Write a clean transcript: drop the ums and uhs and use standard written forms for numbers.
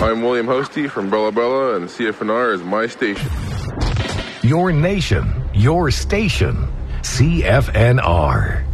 I'm William Hosty from Bella Bella, and CFNR is my station. Your nation, your station, CFNR.